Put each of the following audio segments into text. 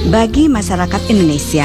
Bagi masyarakat Indonesia,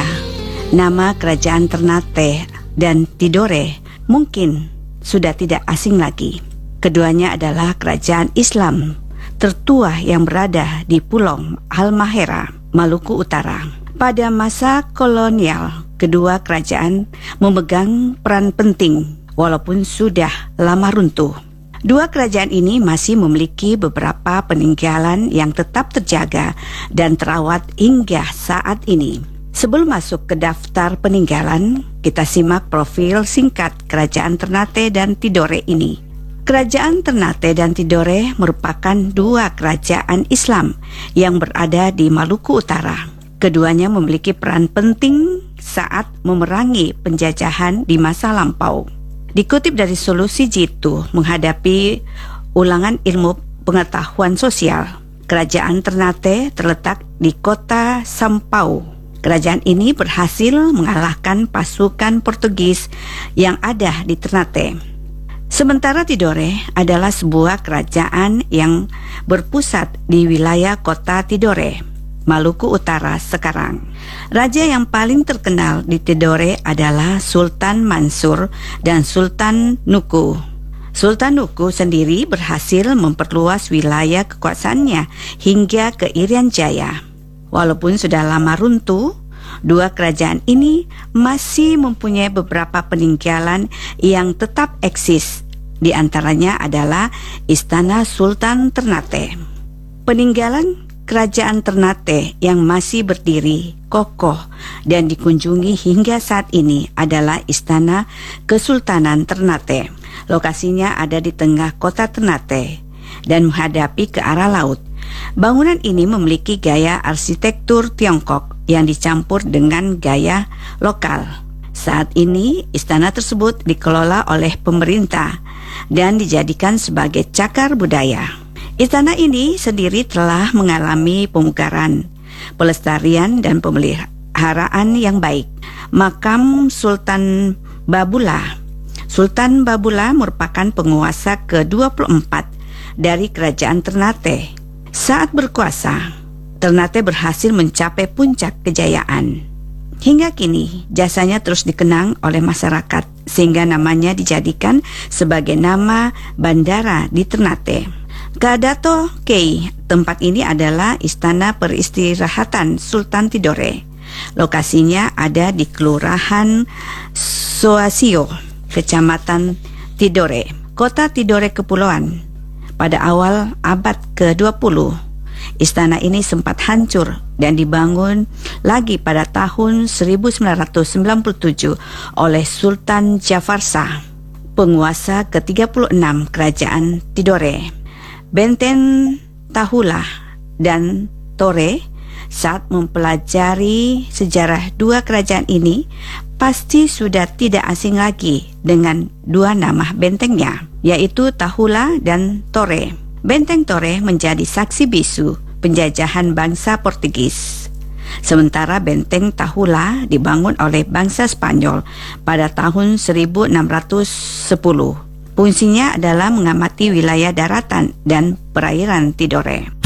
nama kerajaan Ternate dan Tidore mungkin sudah tidak asing lagi. Keduanya adalah kerajaan Islam tertua yang berada di Pulau Halmahera, Maluku Utara. Pada masa kolonial, kedua kerajaan memegang peran penting walaupun sudah lama runtuh. Dua kerajaan ini masih memiliki beberapa peninggalan yang tetap terjaga dan terawat hingga saat ini. Sebelum masuk ke daftar peninggalan, kita simak profil singkat kerajaan Ternate dan Tidore ini. Kerajaan Ternate dan Tidore merupakan dua kerajaan Islam yang berada di Maluku Utara. Keduanya memiliki peran penting saat memerangi penjajahan di masa lampau. Dikutip dari Solusi Jitu menghadapi ulangan ilmu pengetahuan sosial, kerajaan Ternate terletak di kota Sampau. Kerajaan ini berhasil mengalahkan pasukan Portugis yang ada di Ternate. Sementara Tidore adalah sebuah kerajaan yang berpusat di wilayah kota Tidore, Maluku Utara sekarang. Raja yang paling terkenal di Tidore adalah Sultan Mansur dan Sultan Nuku. Sultan Nuku sendiri berhasil memperluas wilayah kekuasaannya hingga ke Irian Jaya. Walaupun sudah lama runtuh, dua kerajaan ini masih mempunyai beberapa peninggalan yang tetap eksis. Di antaranya adalah Istana Sultan Ternate. Peninggalan kerajaan Ternate yang masih berdiri kokoh dan dikunjungi hingga saat ini adalah Istana Kesultanan Ternate. Lokasinya ada di tengah kota Ternate dan menghadapi ke arah laut. Bangunan ini memiliki gaya arsitektur Tiongkok yang dicampur dengan gaya lokal. Saat ini, istana tersebut dikelola oleh pemerintah dan dijadikan sebagai cagar budaya. Istana ini sendiri telah mengalami pemugaran, pelestarian dan pemeliharaan yang baik. Makam Sultan Babula. Sultan Babula merupakan penguasa ke-24 dari kerajaan Ternate. Saat berkuasa, Ternate berhasil mencapai puncak kejayaan. Hingga kini, jasanya terus dikenang oleh masyarakat sehingga namanya dijadikan sebagai nama bandara di Ternate. Kadato Kei, tempat ini adalah istana peristirahatan Sultan Tidore. Lokasinya ada di Kelurahan Soasio, Kecamatan Tidore, Kota Tidore Kepulauan. Pada awal abad ke-20, istana ini sempat hancur dan dibangun lagi pada tahun 1997 oleh Sultan Jafar Shah, penguasa ke-36 kerajaan Tidore. Benteng Tahula dan Tore, saat mempelajari sejarah dua kerajaan ini, pasti sudah tidak asing lagi dengan dua nama bentengnya, yaitu Tahula dan Tore. Benteng Tore menjadi saksi bisu penjajahan bangsa Portugis. Sementara benteng Tahula dibangun oleh bangsa Spanyol pada tahun 1610. Fungsinya adalah mengamati wilayah daratan dan perairan Tidore.